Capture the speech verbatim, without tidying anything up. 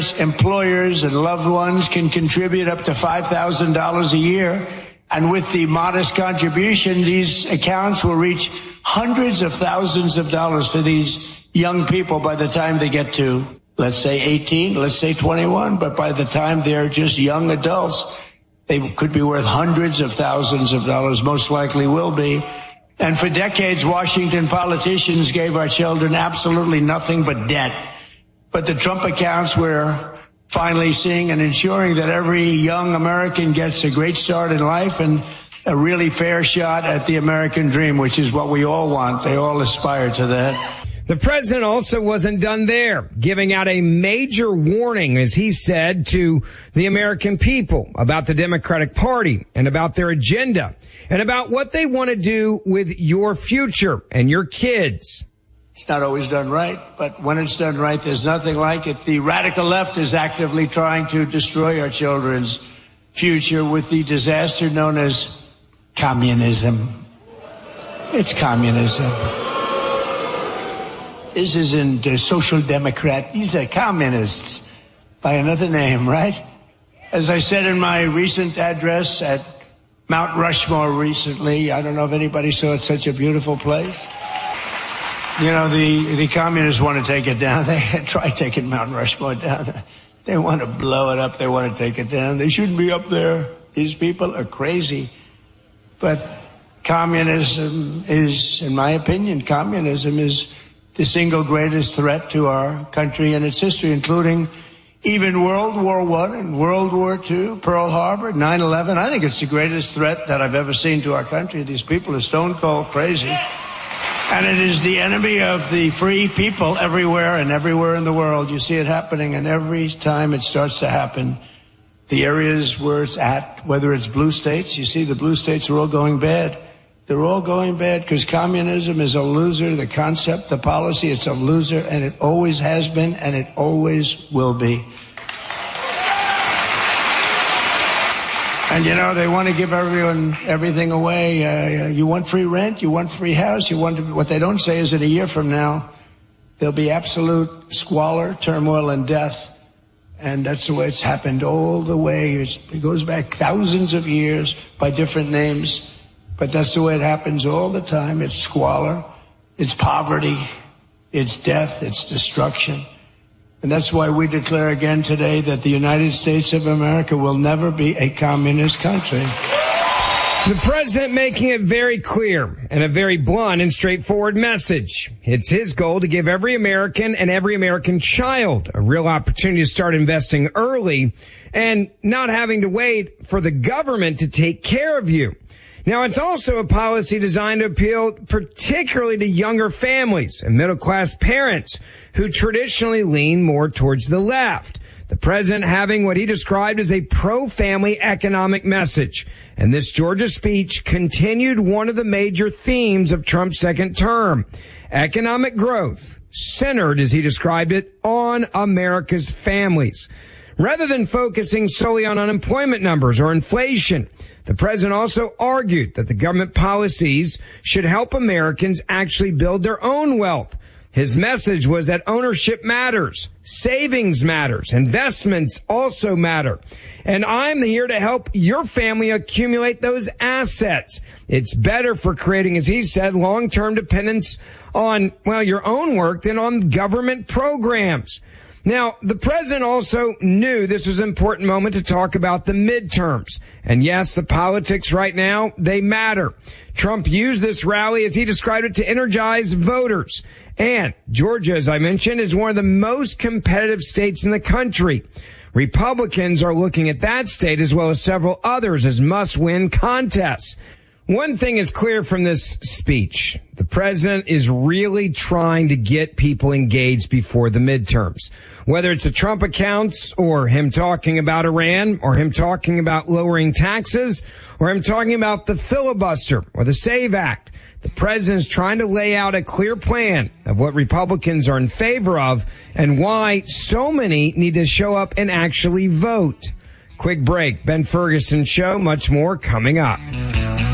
Employers and loved ones can contribute up to five thousand dollars a year. And with the modest contribution, these accounts will reach hundreds of thousands of dollars for these young people by the time they get to, let's say eighteen, let's say twenty-one. But by the time they're just young adults, they could be worth hundreds of thousands of dollars, most likely will be. And for decades, Washington politicians gave our children absolutely nothing but debt. But the Trump accounts, we're finally seeing and ensuring that every young American gets a great start in life and a really fair shot at the American dream, which is what we all want. They all aspire to that. The president also wasn't done there, giving out a major warning, as he said, to the American people about the Democratic Party and about their agenda and about what they want to do with your future and your kids. It's not always done right, but when it's done right, there's nothing like it. The radical left is actively trying to destroy our children's future with the disaster known as communism. It's communism. This isn't a social democrat. These are communists by another name, right? As I said in my recent address at Mount Rushmore recently, I don't know if anybody saw it, such a beautiful place. You know, the, the communists want to take it down. They try taking Mount Rushmore down. They want to blow it up. They want to take it down. They shouldn't be up there. These people are crazy. But communism is, in my opinion, communism is the single greatest threat to our country and its history, including even World War One and World War Two, Pearl Harbor, nine eleven. I think it's the greatest threat that I've ever seen to our country. These people are stone cold crazy. And it is the enemy of the free people everywhere and everywhere in the world. You see it happening, and every time it starts to happen, the areas where it's at, whether it's blue states, you see the blue states are all going bad. They're all going bad because communism is a loser. The concept, the policy, it's a loser, and it always has been, and it always will be. And, you know, they want to give everyone everything away. Uh, you want free rent, you want free house, you want to, what they don't say is that a year from now, there'll be absolute squalor, turmoil, and death. And that's the way it's happened all the way. It's, it goes back thousands of years by different names. But that's the way it happens all the time. It's squalor, it's poverty, it's death, it's destruction. And that's why we declare again today that the United States of America will never be a communist country. The president making it very clear and a very blunt and straightforward message. It's his goal to give every American and every American child a real opportunity to start investing early and not having to wait for the government to take care of you. Now, it's also a policy designed to appeal particularly to younger families and middle-class parents who traditionally lean more towards the left. The president having what he described as a pro-family economic message. And this Georgia speech continued one of the major themes of Trump's second term. Economic growth, centered, as he described it, on America's families. Rather than focusing solely on unemployment numbers or inflation, the president also argued that the government policies should help Americans actually build their own wealth. His message was that ownership matters, savings matters, investments also matter. And I'm here to help your family accumulate those assets. It's better for creating, as he said, long-term dependence on, well, your own work than on government programs. Now, the president also knew this was an important moment to talk about the midterms. And yes, the politics right now, they matter. Trump used this rally, as he described it, to energize voters. And Georgia, as I mentioned, is one of the most competitive states in the country. Republicans are looking at that state as well as several others as must-win contests. One thing is clear from this speech. The president is really trying to get people engaged before the midterms. Whether it's the Trump accounts or him talking about Iran or him talking about lowering taxes or him talking about the filibuster or the SAVE Act, the president is trying to lay out a clear plan of what Republicans are in favor of and why so many need to show up and actually vote. Quick break. Ben Ferguson Show. Much more coming up.